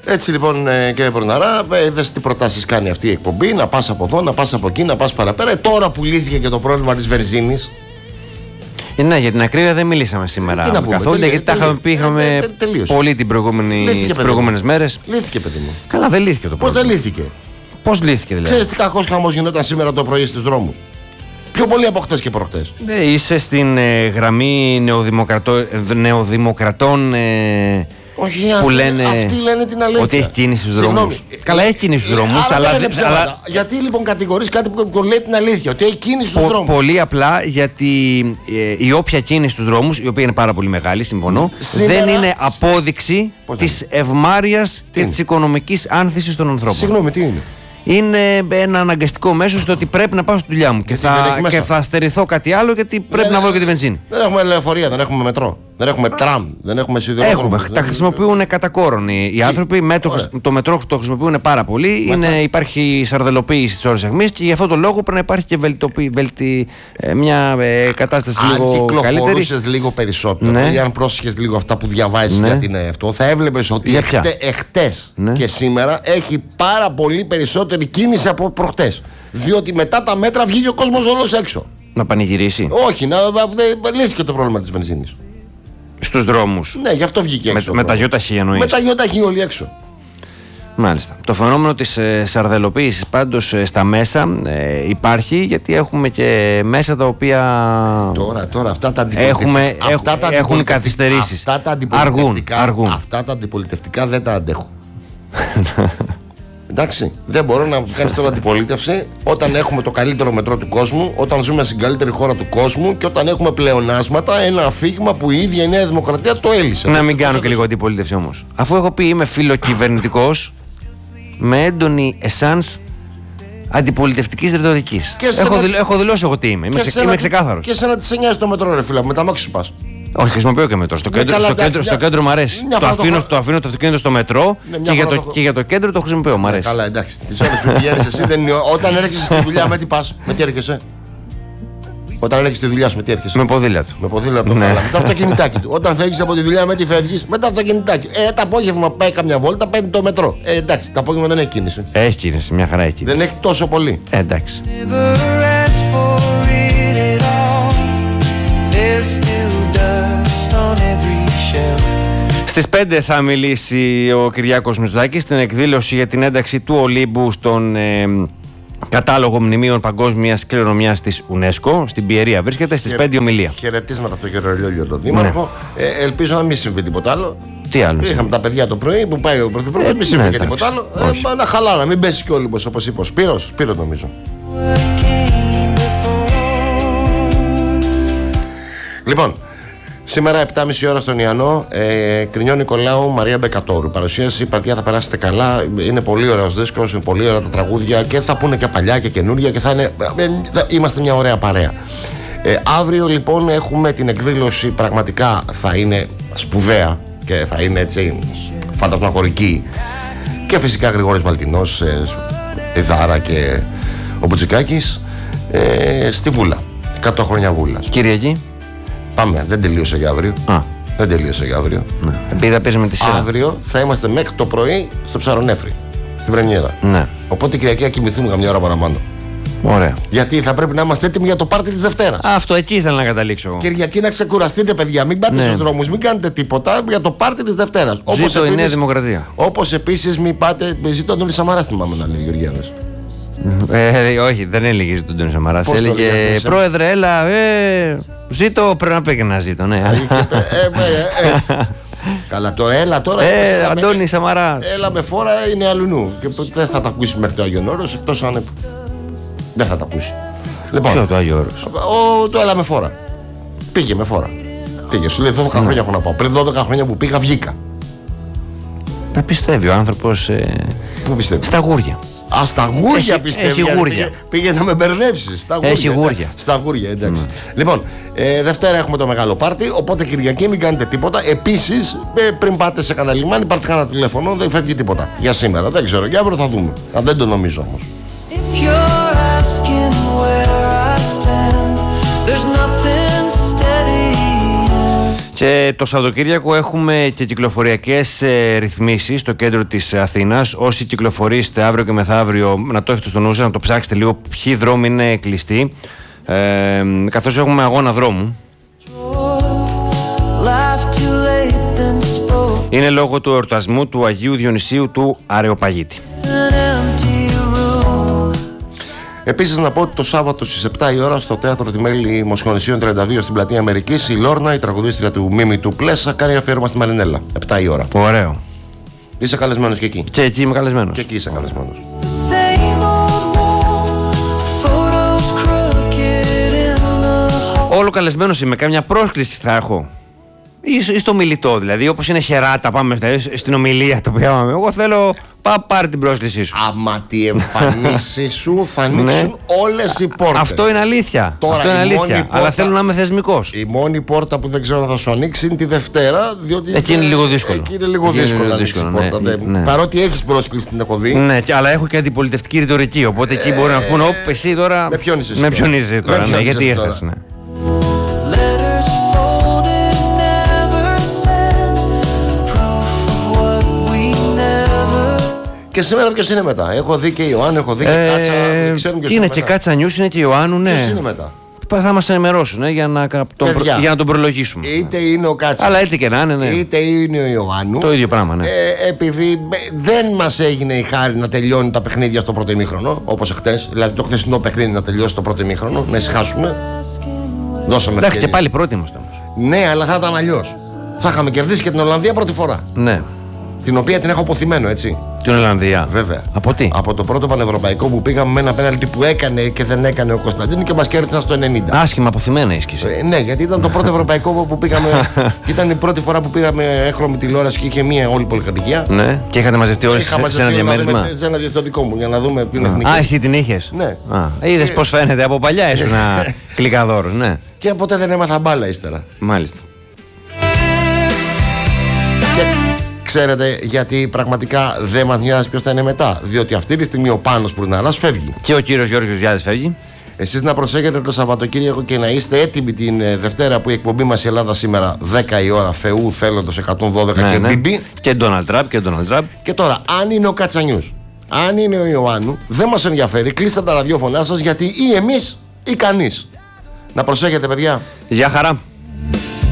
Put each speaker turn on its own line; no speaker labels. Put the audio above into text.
Έτσι λοιπόν, κύριε Πορναρά, είδες τι προτάσεις κάνει αυτή η εκπομπή. Να πας από εδώ, να πας από εκεί, να πας παραπέρα. Τώρα που λύθηκε και το πρόβλημα της βενζίνης.
Ναι, για την ακρίβεια δεν μιλήσαμε σήμερα καθόλου, γιατί τα είχαμε πει πολύ τις προηγούμενες μέρες.
Λύθηκε, παιδί μου.
Καλά, δεν λύθηκε το πρόβλημα.
Πώς δεν λύθηκε?
Πώς λύθηκε δηλαδή?
Ξέρεις τι κακός χαμός γινόταν σήμερα το πρωί στους δρόμους? Πιο πολύ από χτες και προχτές.
Είσαι στην γραμμή νεοδημοκρατών
όχι,
που λένε,
αυτοί λένε την αλήθεια.
Ότι έχει κίνηση στους δρόμους. Καλά, έχει κίνηση στους δρόμους, αλλά
γιατί λοιπόν κατηγορείς κάτι που λέει την αλήθεια, ότι έχει κίνηση στους δρόμους?
Πολύ απλά γιατί η όποια κίνηση στους δρόμους, η οποία είναι πάρα πολύ μεγάλη, συμφωνώ, δεν είναι απόδειξη της ευμάρειας και της οικονομικής άνθησης των ανθρώπων.
Συγγνώμη, τι είναι?
Είναι ένα αναγκαστικό μέσο στο ότι πρέπει να πάω στη δουλειά μου και θα στερηθώ κάτι άλλο γιατί πρέπει να βρω και τη βενζίνη.
Δεν έχουμε λεωφορεία, δεν έχουμε μετρό, δεν έχουμε τραμ, δεν έχουμε σιδηρόδρομο.
Τα χρησιμοποιούν κατά κόρον οι άνθρωποι. Το μετρό το χρησιμοποιούν πάρα πολύ. Υπάρχει σαρδελοποίηση της ώρας αιχμής και γι' αυτό το λόγο πρέπει να υπάρχει και μια κατάσταση λίγο καλύτερη. Αν
κυκλοφορούσες λίγο περισσότερο ή αν πρόσεχες λίγο αυτά που διαβάζεις γιατί είναι αυτό, θα έβλεπες ότι εχτες και σήμερα έχει πάρα πολύ περισσότερη κίνηση από προχτές. Διότι μετά τα μέτρα βγήκε ο κόσμος όλος έξω.
Να πανηγυρίσει.
Όχι, λύθηκε το πρόβλημα της βενζίνης.
Στους δρόμους.
Ναι, γι' αυτό βγήκε έξω.
Με τα γιοταχή εννοείς?
Με τα γιοταχή όλοι έξω.
Μάλιστα. Το φαινόμενο της σαρδελοποίησης πάντως στα μέσα υπάρχει, γιατί έχουμε και μέσα τα οποία
τώρα αυτά τα αντιπολιτευτικά
έχουν καθυστερήσεις. Αργούν.
Αυτά τα αντιπολιτευτικά δεν τα αντέχω. Εντάξει, δεν μπορώ να κάνεις τώρα αντιπολίτευση όταν έχουμε το καλύτερο μετρό του κόσμου, όταν ζούμε στην καλύτερη χώρα του κόσμου και όταν έχουμε πλεονάσματα, ένα αφήγημα που η ίδια η Νέα Δημοκρατία το έλυσε. Να
μην κάνω και λίγο αντιπολίτευση όμως. Αφού έχω πει είμαι φιλοκυβερνητικός με έντονη εσάνς αντιπολιτευτικής ρητορικής. Έχω δηλώσει εγώ τι είμαι. Είμαι ξεκάθαρος.
Και εσένα τι σε νοιάζει το μετρό, ρε φίλα, με τα μάξι σου πας?
Όχι, χρησιμοποιώ και μετρό. Στο κέντρο μου αρέσει. Το αφήνω το αυτοκίνητο στο μετρό και για το κέντρο το χρησιμοποιώ. Μ' αρέσει.
Καλά, εντάξει. Τις ώρες που πηγαίνεις εσύ δεν είναι. Όταν έρχεσαι στη δουλειά, με τι πας? Με τι έρχεσαι? Όταν έρχεσαι στη δουλειά σου, με τι έρχεσαι?
Με ποδήλατο.
Με ποδήλατο, ναι. Με το αυτοκινητάκι του. Όταν φεύγεις από τη δουλειά, με τι φεύγεις? Με το αυτοκινητάκι. Το απόγευμα πάει καμιά βόλτα, παίρνει το μετρό. Εντάξει, το απόγευμα δεν έχει κίνηση.
Έχει κίνηση, μια χαρά έχει κίνηση.
Δεν έχει τόσο πολύ.
Εντάξει. Στις 5 θα μιλήσει ο Κυριάκος Μητσοτάκης στην εκδήλωση για την ένταξη του Ολύμπου στον κατάλογο μνημείων παγκόσμιας κληρονομιάς της UNESCO. Στην Πιερία βρίσκεται, στις 5 ομιλία.
Χαιρετίσματα στον κύριο Λιόλιο, τον Δήμαρχο. Ελπίζω να μην συμβεί τίποτα άλλο.
Τι άλλο?
Είχαμε τα παιδιά το πρωί που πάει ο Πρωθυπουργός, μην συμβεί και τίποτα άλλο. Να χαλάρα, μην πέσει κι Όλυμπος όπως είπε ο Σπύρος νομίζω. Λοιπόν, σήμερα 7.30 ώρα στον Ιαννό, Κρινιό Νικολάου, Μαρία Μπεκατόρου. Παρουσίαση, παρτιά, θα περάσετε καλά. Είναι πολύ ωραίος δίσκος, είναι πολύ ωραία τα τραγούδια και θα πούνε και παλιά και καινούρια και είμαστε μια ωραία παρέα. Αύριο λοιπόν έχουμε την εκδήλωση, πραγματικά θα είναι σπουδαία και θα είναι έτσι φαντασμαγορική. Και φυσικά Γρηγόρης Βαλτινός, η Δάρα και ο Μπουτσικάκης στη Βούλα. 100 χρόνια Βούλας.
Κυριακή.
Πάμε, δεν τελείωσε για αύριο. Δεν τελείωσε για αύριο.
Ναι. Επειδή θα παίζουμε τη σειρά.
Αύριο θα είμαστε μέχρι το πρωί στο Ψαρονέφρι, στην πρεμιέρα.
Ναι.
Οπότε Κυριακή θα κοιμηθούμε καμιά ώρα παραπάνω.
Ωραία.
Γιατί θα πρέπει να είμαστε έτοιμοι για το πάρτι της Δευτέρας.
Αυτό εκεί ήθελα να καταλήξω.
Κυριακή να ξεκουραστείτε, παιδιά. Μην πάτε στους δρόμους, μην κάνετε τίποτα για το πάρτι της Δευτέρας.
Ζήτω η Νέα Δημοκρατία.
Όπως επίσης μην πάτε. Ζήτω τον Σαμαρά, θυμάμαι να λέει Γεωργιάδες.
Όχι, δεν έλεγε τον Τόνι Σαμαρά. Έλεγε πρόεδρε, έλα. Ζήτω, πρέπει να πει να ζήτω. Ναι.
Καλά, τώρα έλα τώρα.
Αντώνη Σαμαρά.
Έλα με φόρα είναι αλλουνού. Και δεν θα τα ακούσει μέχρι το Άγιον Όρος, εκτός αν. Δεν θα τα ακούσει.
Ποιο το Άγιο Όρος?
Το έλα με φόρα. Πήγε με φόρα. Πήγε, σου λέει 12 χρόνια έχω να πάω. Πριν 12 χρόνια που πήγα, βγήκα.
Πιστεύει ο άνθρωπος.
Πού πιστεύει?
Στα γούρια.
Στα γούρια πιστεύει.
Έχει γούρια.
Πήγε να με μπερδέψεις.
Έχει γούρια.
Στα γούρια, εντάξει. Λοιπόν, Δευτέρα έχουμε το μεγάλο πάρτι. Οπότε Κυριακή μην κάνετε τίποτα. Επίσης, πριν πάτε σε κανένα λιμάνι, πάρτε κανένα τηλέφωνο. Δεν φεύγει τίποτα για σήμερα. Δεν ξέρω. Για αύριο θα δούμε. Δεν το νομίζω όμως.
Και το Σαββατοκύριακο έχουμε και κυκλοφοριακές ρυθμίσεις στο κέντρο της Αθήνας. Όσοι κυκλοφορήσετε αύριο και μεθαύριο, να το έχετε στο νου σας, να το ψάξετε λίγο ποιοι δρόμοι είναι κλειστοί, καθώς έχουμε αγώνα δρόμου. Είναι λόγω του εορτασμού του Αγίου Διονυσίου του Αρεοπαγίτη.
Επίσης να πω ότι το Σάββατο στις 7 η ώρα στο Θέατρο Δημέλη Μοσχονησίων 32 στην Πλατεία Αμερικής, η Λόρνα, η τραγουδίστρια του Μίμη του Πλέσα, κάνει αφιέρωμα στη Μαρινέλα. 7 η ώρα.
Ωραίο.
Είσαι καλεσμένος και εκεί.
Και εκεί είμαι καλεσμένος.
Και εκεί είσαι καλεσμένος.
Όλο καλεσμένος είμαι. Κάμια πρόσκληση θα έχω. Ή στο μιλητό, δηλαδή, όπως είναι χεράτα, πάμε δηλαδή, στην ομιλία το πήγαμε. Εγώ θέλω, πάρε την πρόσκλησή σου.
Άμα τη εμφανίση σου θα ανοίξουν όλες οι πόρτες.
Αυτό είναι αλήθεια.
Τώρα,
αυτό είναι αλήθεια. Αλλά θέλω να είμαι θεσμικός.
Η μόνη πόρτα που δεν ξέρω αν θα σου ανοίξει είναι τη Δευτέρα. Διότι
εκεί είναι λίγο δύσκολο.
Εκεί είναι λίγο δύσκολο να ανοίξει η πόρτα.
Ναι.
Παρότι έχεις πρόσκληση, την έχω δει.
Ναι, αλλά έχω και αντιπολιτευτική ρητορική. Οπότε εκεί μπορεί να πούνε, εσύ τώρα.
Με ποιον είσαι τώρα.
Ναι, γιατί ήρθες.
Και σήμερα ποιος είναι μετά? Έχω δει και Ιωάννου, έχω δει και Κάτσα. Ξέρουν ποιος
είναι και Κάτσα Νιούς, είναι και Ιωάννου, ναι.
Ποιος είναι μετά?
Θα μας ενημερώσουν για να τον προλογίσουμε.
Είτε είναι ο Κάτσα.
Αλλά είτε και να είναι, ναι.
Είτε είναι ο Ιωάννου.
Το ίδιο πράγμα, ναι.
Επειδή δεν μας έγινε η χάρη να τελειώνει τα παιχνίδια στο πρώτο ημίχρονο, όπως εχθές. Δηλαδή το χθεσινό παιχνίδι να τελειώσει το πρώτο ημίχρονο, να ησυχάσουμε. Δώσαμε. Εντάξει,
και πάλι πρώτοι είμαστε όμως.
Ναι, αλλά θα ήταν αλλιώς. Θα είχαμε κερδίσει και την Ολλανδία πρώτη φορά.
Ναι.
Την οποία την έχω αποθυμένο, έτσι.
Την Ολλανδία.
Βέβαια.
Από τι?
Από το πρώτο πανευρωπαϊκό που πήγαμε με ένα πέναλτι που έκανε και δεν έκανε ο Κωνσταντίνου και μας κέρδισαν στο 90.
Άσχημα αποθυμένα ίσχυσε.
Ναι, γιατί ήταν το πρώτο ευρωπαϊκό που πήγαμε. Ήταν η πρώτη φορά που πήραμε έχρωμη τηλεόραση και είχε μία όλη πολυκατοικία.
Ναι, και είχατε μαζευτεί όλοι σε ένα διαμέρισμα.
Σε ένα διευθυντικό μου για να δούμε την εθνική.
Α, εσύ την είχες.
Ναι.
Είδες πώς φαίνεται, από παλιά ήσουν κλικαδόρος, ναι.
Και ποτέ δεν έμαθα μπάλα ύστερα.
Μάλιστα.
Ξέρετε γιατί πραγματικά δεν μας νοιάζει ποιος θα είναι μετά? Διότι αυτή τη στιγμή ο Πάνος Πουρναράς φεύγει.
Και ο κύριος Γιώργος Γιάδης φεύγει.
Εσείς να προσέχετε το Σαββατοκύριακο και να είστε έτοιμοι την Δευτέρα που η εκπομπή μας η Ελλάδα σήμερα 10 η ώρα, Θεού θέλοντος 112 και BB.
Και Donald Trump.
Και τώρα, αν είναι ο Κατσανιούς, αν είναι ο Ιωάννου, δεν μας ενδιαφέρει. Κλείστε τα ραδιόφωνά σας, γιατί ή εμείς ή κανείς. Να προσέχετε, παιδιά.
Γεια χαρά.